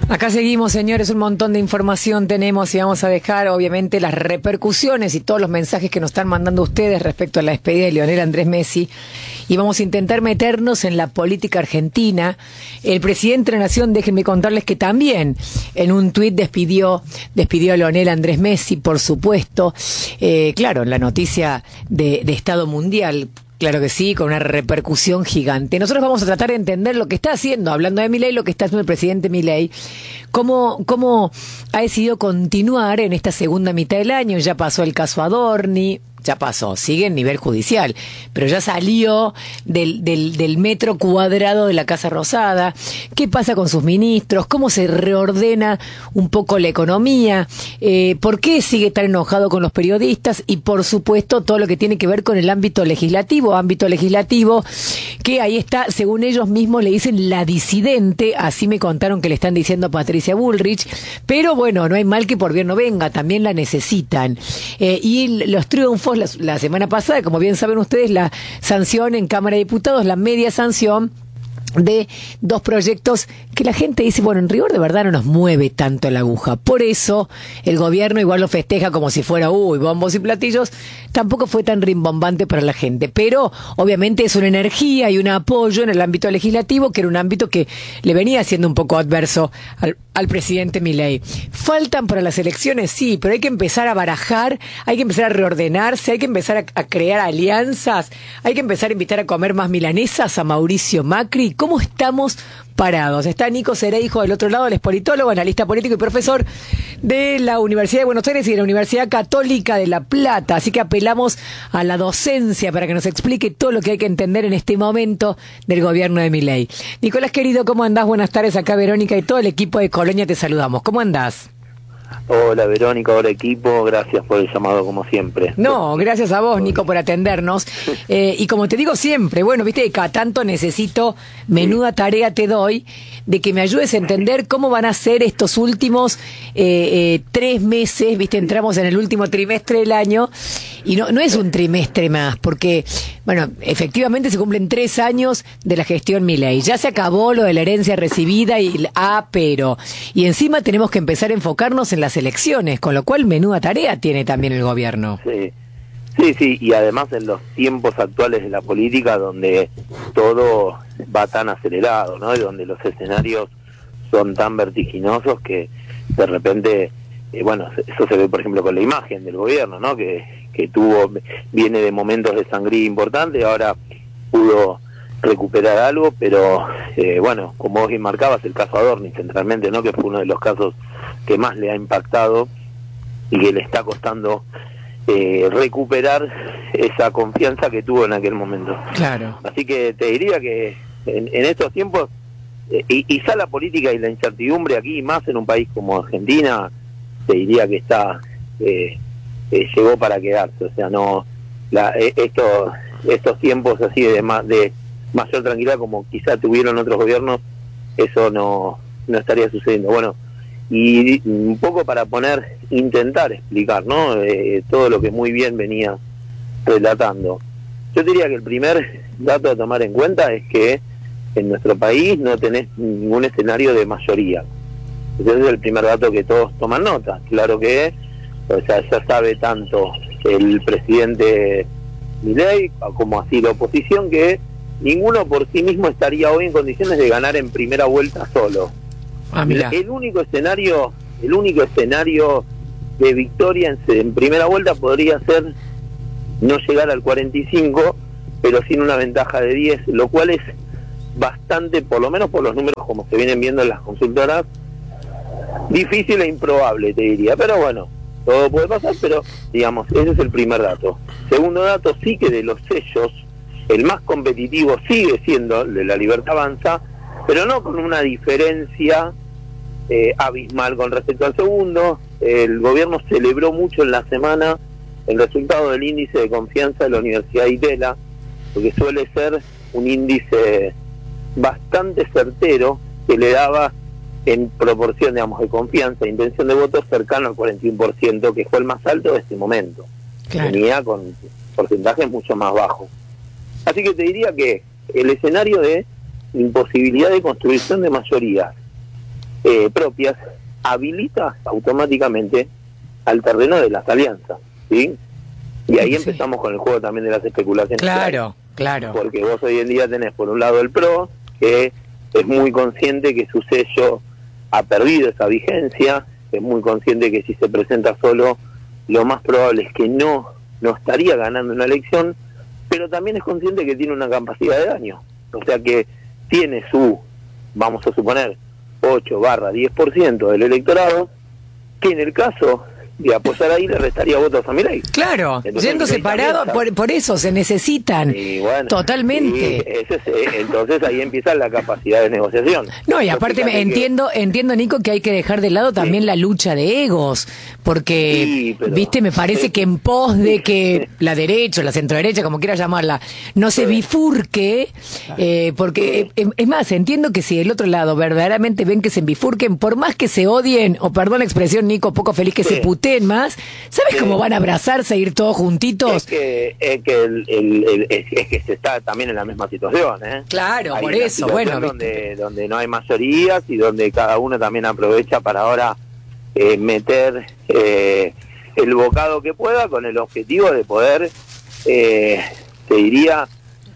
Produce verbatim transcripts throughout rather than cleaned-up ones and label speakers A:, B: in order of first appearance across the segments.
A: Acá seguimos, señores, un montón de información tenemos y vamos a dejar, obviamente, las repercusiones y todos los mensajes que nos están mandando ustedes respecto a la despedida de Lionel Andrés Messi. Y vamos a intentar meternos en la política argentina. El presidente de la Nación, déjenme contarles que también en un tuit despidió, despidió a Lionel Andrés Messi, por supuesto. Eh, claro, en la noticia de, de Estado Mundial. Claro que sí, con una repercusión gigante. Nosotros vamos a tratar de entender lo que está haciendo, hablando de Milei, lo que está haciendo el presidente Milei, cómo, cómo ha decidido continuar en esta segunda mitad del año. Ya pasó el caso Adorni, ya pasó, sigue en nivel judicial, pero ya salió del, del, del metro cuadrado de la Casa Rosada. ¿Qué pasa con sus ministros? ¿Cómo se reordena un poco la economía? Eh, ¿Por qué sigue tan enojado con los periodistas? Y por supuesto todo lo que tiene que ver con el ámbito legislativo, ámbito legislativo que ahí está, según ellos mismos le dicen la disidente, así me contaron que le están diciendo a Patricia Bullrich, pero bueno, no hay mal que por bien no venga, también la necesitan. Eh, y los triunfos La, la semana pasada, como bien saben ustedes, la sanción en Cámara de Diputados, la media sanción de dos proyectos que la gente dice, bueno, en rigor de verdad no nos mueve tanto la aguja. Por eso el gobierno igual lo festeja como si fuera, uy, bombos y platillos. Tampoco fue tan rimbombante para la gente, pero obviamente es una energía y un apoyo en el ámbito legislativo, que era un ámbito que le venía siendo un poco adverso al, al presidente Milei. ¿Faltan para las elecciones? Sí, pero hay que empezar a barajar, hay que empezar a reordenarse, hay que empezar a, a crear alianzas, hay que empezar a invitar a comer más milanesas a Mauricio Macri. ¿Cómo estamos parados? Está Nico Cereijo del otro lado, él es politólogo, analista político y profesor de la Universidad de Buenos Aires y de la Universidad Católica de La Plata. Así que apelamos a la docencia para que nos explique todo lo que hay que entender en este momento del gobierno de Milei. Nicolás, querido, ¿cómo andás? Buenas tardes, acá Verónica y todo el equipo de Colonia te saludamos. ¿Cómo andás?
B: Hola Verónica, hola equipo, gracias por el llamado como siempre.
A: No, gracias a vos, Nico, por atendernos. Eh, y como te digo siempre, bueno, viste que cada tanto necesito, menuda tarea te doy, de que me ayudes a entender cómo van a ser estos últimos eh, eh, tres meses, viste, entramos en el último trimestre del año, y no, no es un trimestre más, porque, bueno, efectivamente se cumplen tres años de la gestión Milei. Ya se acabó lo de la herencia recibida y el ah, pero. Y encima tenemos que empezar a enfocarnos en las elecciones, con lo cual menuda tarea tiene también el gobierno.
B: Sí, sí, sí, y además en los tiempos actuales de la política donde todo va tan acelerado, ¿no? Y donde los escenarios son tan vertiginosos que de repente, eh, bueno, eso se ve por ejemplo con la imagen del gobierno, ¿no? Que, que tuvo, viene de momentos de sangría importante, ahora pudo recuperar algo, pero eh, bueno, como vos bien marcabas, el caso Adorni centralmente, ¿no? Que fue uno de los casos que más le ha impactado y que le está costando eh, recuperar esa confianza que tuvo en aquel momento.
A: Claro.
B: Así que te diría que en, en estos tiempos, eh, y quizá la política y la incertidumbre aquí, más en un país como Argentina, te diría que está eh, eh, llegó para quedarse. O sea, no la, eh, estos estos tiempos así de más de mayor tranquilidad como quizá tuvieron otros gobiernos, eso no no estaría sucediendo. Bueno, y un poco para poner, intentar explicar, ¿no? Eh, todo lo que muy bien venía relatando. Yo diría que el primer dato a tomar en cuenta es que en nuestro país no tenés ningún escenario de mayoría. Ese es el primer dato que todos toman nota. Claro que, o sea, ya sabe tanto el presidente Milei como así la oposición que ninguno por sí mismo estaría hoy en condiciones de ganar en primera vuelta solo.
A: Ah, mira.
B: El único escenario, el único escenario de victoria en, en primera vuelta podría ser no llegar al cuarenta y cinco, pero sin una ventaja de diez, lo cual es bastante, por lo menos por los números como se vienen viendo en las consultoras, difícil e improbable, te diría. Pero bueno, todo puede pasar, pero digamos, ese es el primer dato. Segundo dato, sí que de los sellos, el más competitivo sigue siendo el de La Libertad Avanza, pero no con una diferencia eh, abismal con respecto al segundo. El gobierno celebró mucho en la semana el resultado del índice de confianza de la Universidad de Itela, porque suele ser un índice bastante certero que le daba en proporción, digamos, de confianza e intención de voto cercano al cuarenta y uno por ciento, que fue el más alto de este momento. Claro. Venía con porcentajes mucho más bajos. Así que te diría que el escenario de imposibilidad de construcción de mayoría eh, propias, habilita automáticamente al terreno de las alianzas, ¿sí? Y ahí sí. empezamos con el juego también de las especulaciones.
A: Claro, claro.
B: Porque vos hoy en día tenés por un lado el P R O, que es muy consciente que su sello ha perdido esa vigencia, es muy consciente que si se presenta solo, lo más probable es que no, no estaría ganando una elección, pero también es consciente que tiene una capacidad de daño. O sea que tiene su, vamos a suponer, ocho barra diez por ciento del electorado, que en el caso de apoyar ahí le restaría votos a Milei.
A: Claro, entonces, yendo separado, por, por eso se necesitan y bueno, totalmente.
B: Y ese, entonces ahí empieza la capacidad de negociación.
A: No, y aparte me entiendo, que... entiendo, Nico, que hay que dejar de lado también sí. la lucha de egos, porque, sí, pero... viste, me parece que en pos de que la derecha o la centroderecha, como quieras llamarla, no se sí. bifurque, eh, porque sí. es, es más, entiendo que si el otro lado verdaderamente ven que se bifurquen, por más que se odien, o perdón la expresión, Nico, poco feliz que sí. se puteen más, ¿sabes sí. cómo van a abrazarse e ir todos juntitos?
B: Es que, es, que el, el, el, es, es que se está también en la misma situación, ¿eh?
A: Claro, hay por eso, bueno.
B: Donde, donde no hay mayorías y donde cada uno también aprovecha para ahora eh, meter eh, el bocado que pueda con el objetivo de poder, eh, te diría,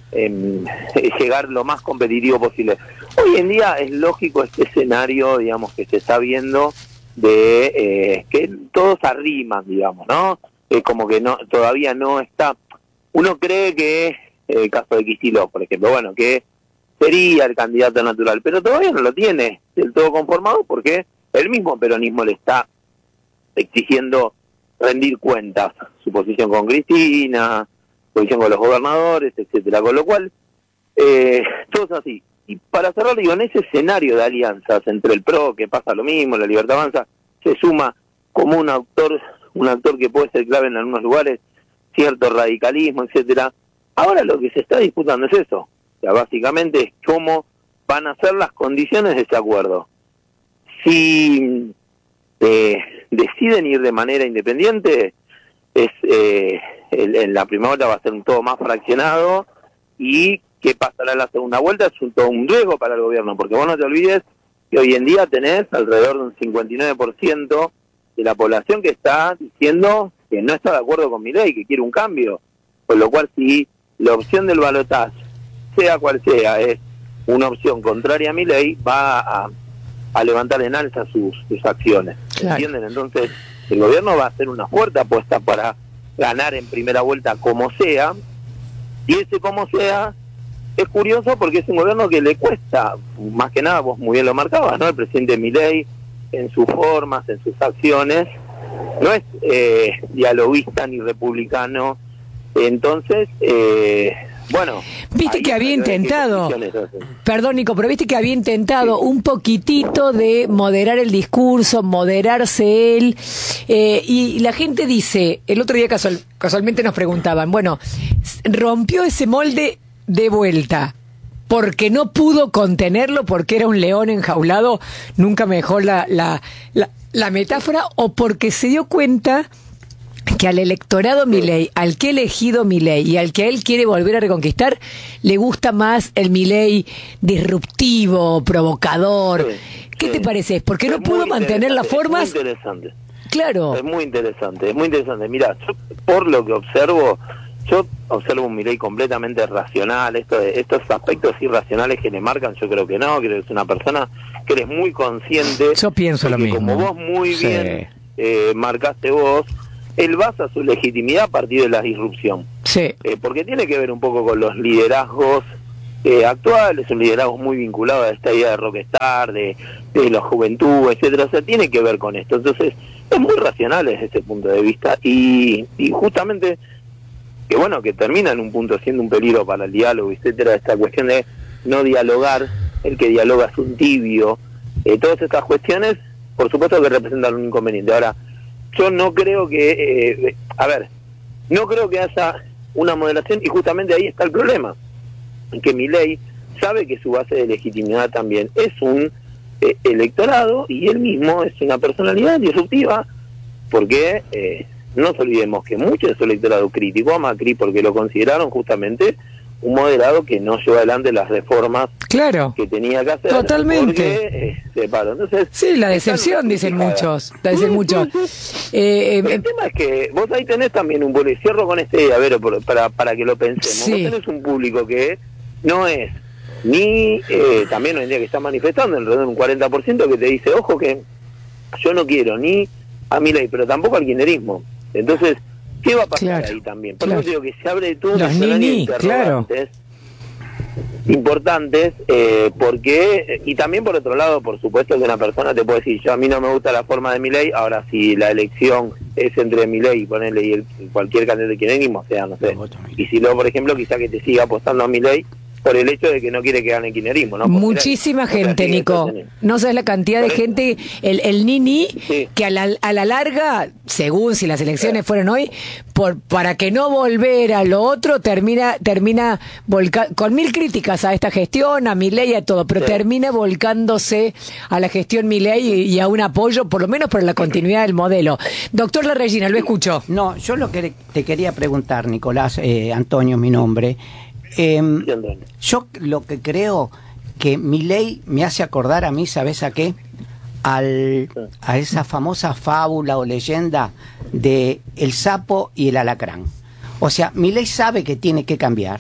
B: eh, llegar lo más competitivo posible. Hoy en día es lógico este escenario, digamos, que se está viendo de eh, que todos arriman, digamos, ¿no? Eh, como que no todavía no está. Uno cree que eh, el caso de Kicillof, por ejemplo, bueno, que sería el candidato natural, pero todavía no lo tiene del todo conformado porque el mismo peronismo le está exigiendo rendir cuentas, su posición con Cristina, su posición con los gobernadores, etcétera, con lo cual eh, todo es así. Y para cerrar, digo, en ese escenario de alianzas entre el P R O, que pasa lo mismo, la Libertad Avanza, se suma como un actor, un actor que puede ser clave en algunos lugares, cierto radicalismo, etcétera. Ahora lo que se está disputando es eso. O sea, básicamente es cómo van a ser las condiciones de ese acuerdo. Si eh, deciden ir de manera independiente, es eh, el, en la primera vuelta va a ser un todo más fraccionado y qué pasará en la segunda vuelta es un, todo un riesgo para el gobierno, porque vos no te olvides que hoy en día tenés alrededor de un cincuenta y nueve por ciento de la población que está diciendo que no está de acuerdo con Milei, que quiere un cambio, con lo cual si la opción del balotaje, sea cual sea, es una opción contraria a Milei, va a, a levantar en alza sus, sus acciones, claro. ¿Entienden? Entonces el gobierno va a hacer una fuerte apuesta para ganar en primera vuelta como sea, y ese como sea es curioso porque es un gobierno que le cuesta, más que nada, vos muy bien lo marcabas, ¿no? El presidente Milei, en sus formas, en sus acciones, no es eh, dialoguista ni republicano, entonces, eh, bueno...
A: Viste que había intentado, perdón Nico, pero viste que había intentado sí. un poquitito de moderar el discurso, moderarse él, eh, y la gente dice, el otro día casual, casualmente nos preguntaban, bueno, rompió ese molde de vuelta, porque no pudo contenerlo, porque era un león enjaulado, nunca me dejó la, la, la, la metáfora, o porque se dio cuenta que al electorado Milei, al que ha elegido Milei y al que él quiere volver a reconquistar, le gusta más el Milei disruptivo, provocador. Sí, ¿Qué sí. te parece? ¿Por qué no pudo mantener las formas?
B: Es muy interesante.
A: Claro.
B: Es muy interesante, es muy interesante. Mira, yo, por lo que observo, yo observo un Milei completamente racional. Esto de, estos aspectos irracionales que le marcan, yo creo que no, creo que es una persona que eres muy consciente.
A: Yo pienso lo mismo.
B: Como vos muy
A: sí.
B: bien eh, marcaste vos, él basa su legitimidad a partir de la disrupción.
A: Sí.
B: Eh, porque tiene que ver un poco con los liderazgos eh, actuales, un liderazgo muy vinculado a esta idea de rockstar, de, de la juventud, etcétera. O sea, tiene que ver con esto. Entonces, es muy racional desde ese punto de vista. Y, y justamente, que bueno, que termina en un punto siendo un peligro para el diálogo, etcétera, esta cuestión de no dialogar, el que dialoga es un tibio. Eh, todas estas cuestiones, por supuesto que representan un inconveniente. Ahora, yo no creo que, eh, a ver, no creo que haya una moderación y justamente ahí está el problema, que Milei sabe que su base de legitimidad también es un eh, electorado y él mismo es una personalidad disruptiva, porque eh, no nos olvidemos que mucho de su electorado criticó a Macri porque lo consideraron justamente un moderado que no llevó adelante las reformas
A: claro,
B: que tenía que hacer.
A: Totalmente.
B: Porque eh, se paró. Entonces,
A: sí, la decepción, dicen muchos. La dicen muchos. Eh, eh,
B: el tema es que vos ahí tenés también un público, cierro con este idea, Vero, por- para, para que lo pensemos.
A: Sí.
B: Vos tenés un público que no es ni, eh, también hoy en día que está manifestando, alrededor de un cuarenta por ciento que te dice, ojo que yo no quiero ni a Milei, pero tampoco al kirchnerismo. Entonces, ¿qué va a pasar
A: Claro,
B: ahí también? Por
A: claro.
B: eso digo que se abre todo
A: Los
B: un escenario de
A: niní, claro.
B: interrogantes importantes, eh, porque, y también por otro lado, por supuesto que una persona te puede decir, yo a mí no me gusta la forma de Milei, ahora si la elección es entre Milei y ponerle y el, cualquier candidato de kirchnerismo, o sea, no sé, y si luego, por ejemplo, quizá que te siga apostando a Milei por el hecho de que no quiere que gane el kirchnerismo, ¿no? Porque
A: muchísima
B: Milei,
A: gente,
B: sigue
A: Nico.
B: sosteniendo.
A: No sabes la cantidad de
B: Por eso.
A: gente, el, el nini,
B: Sí.
A: que a la, a la larga, según si las elecciones fueron hoy, por para que no volver a lo otro, termina termina volca con mil críticas a esta gestión, a Milei y a todo, pero
B: Sí.
A: termina volcándose a la gestión Milei y, y a un apoyo, por lo menos por la continuidad del modelo. Doctor La Regina, lo escucho.
C: No, yo lo que te quería preguntar, Nicolás, eh, Antonio, mi nombre. Eh,
B: Sí, Antonio.
C: yo lo que creo que Milei me hace acordar a mí, ¿sabes a qué? Al, a esa famosa fábula o leyenda de el sapo y el alacrán. O sea, Milei sabe que tiene que cambiar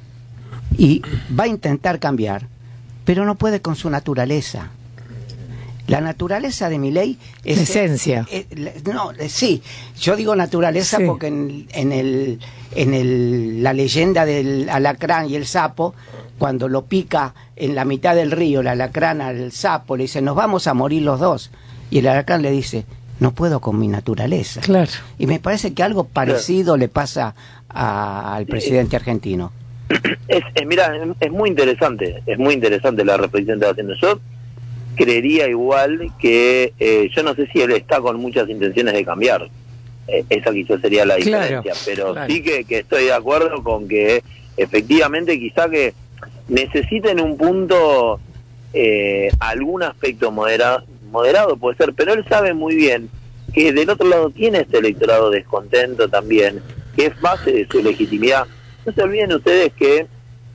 C: y va a intentar cambiar, pero no puede con su naturaleza. La naturaleza de Milei es...
A: La esencia.
C: eh, eh, no, eh, sí, yo digo naturaleza
A: Sí.
C: porque en, en, el, en el, la leyenda del alacrán y el sapo, cuando lo pica en la mitad del río, el alacrán al sapo, le dice, nos vamos a morir los dos. Y el alacrán le dice, no puedo con mi naturaleza.
A: Claro.
C: Y me parece que algo parecido le pasa a- al presidente argentino.
B: Es, es, mira, es, es muy interesante, es muy interesante la reflexión que está haciendo. Yo creería igual que, eh, yo no sé si él está con muchas intenciones de cambiar, eh, esa quizás sería la
A: Claro,
B: diferencia, pero
A: claro.
B: sí que, que estoy de acuerdo con que efectivamente quizá que necesita en un punto eh, algún aspecto modera, moderado, puede ser, pero él sabe muy bien que del otro lado tiene este electorado descontento también, que es base de su legitimidad. No se olviden ustedes que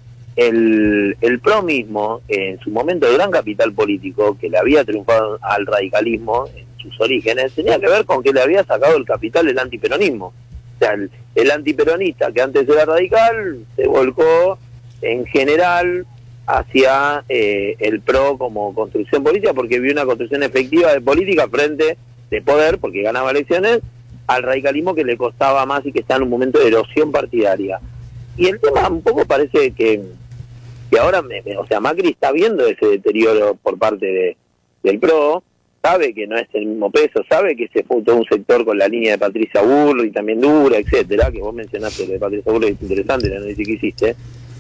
B: el, el PRO mismo, en su momento de gran capital político, que le había triunfado al radicalismo en sus orígenes, tenía que ver con que le había sacado el capital el antiperonismo. O sea, el, el antiperonista, que antes era radical, se volcó en general hacia eh, el PRO como construcción política, porque vio una construcción efectiva de política frente de poder, porque ganaba elecciones, al radicalismo que le costaba más y que está en un momento de erosión partidaria. Y el tema un poco parece que, que ahora, me, me, o sea, Macri está viendo ese deterioro por parte de, del PRO, sabe que no es el mismo peso, sabe que se fue todo un sector con la línea de Patricia Bullrich, también dura, etcétera, que vos mencionaste de Patricia Bullrich, es interesante el análisis que hiciste,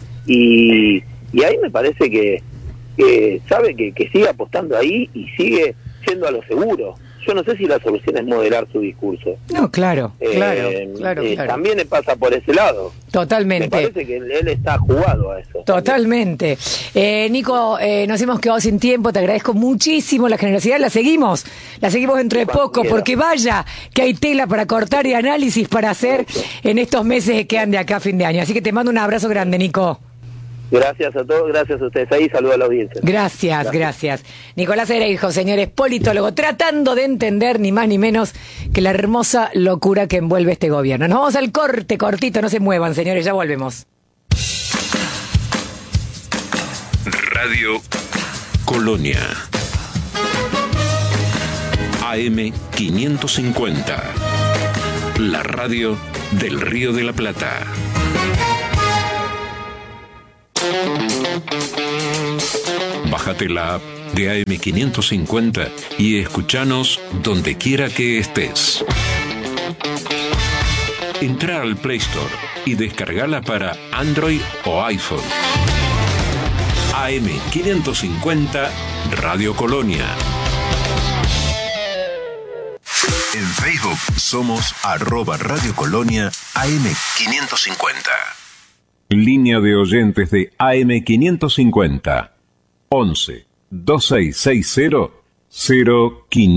B: y, y ahí me parece que, que sabe que, que sigue apostando ahí y sigue yendo a lo seguro. Yo no sé si la solución es moderar su discurso.
A: No, claro, claro,
B: Eh,
A: claro,
B: eh,
A: claro.
B: También pasa por ese lado. Me
A: Totalmente.
B: parece que él, él está jugado a eso.
A: Totalmente. Eh, Nico, eh, nos hemos quedado sin tiempo, te agradezco muchísimo la generosidad, la seguimos, la seguimos dentro de
B: Cuando
A: poco,
B: quiera.
A: porque vaya que hay tela para cortar y análisis para hacer en estos meses que quedan de acá a fin de año. Así que te mando un abrazo grande, Nico.
B: Gracias a todos, gracias a ustedes ahí, saludos a la audiencia.
A: Gracias, gracias. Nicolás Ereijo, señores, politólogo, tratando de entender ni más ni menos que la hermosa locura que envuelve este gobierno. Nos vamos al corte, cortito, no se muevan, señores, ya volvemos.
D: Radio Colonia. A M quinientos cincuenta. La radio del Río de la Plata. Bájate la app de A M quinientos cincuenta y escuchanos donde quiera que estés. Entra al Play Store y descargala para Android o iPhone. A M quinientos cincuenta Radio Colonia. En Facebook somos arroba Radio Colonia A M quinientos cincuenta. Línea de oyentes de A M quinientos cincuenta. once, dos seis seis cero, cero quinientos.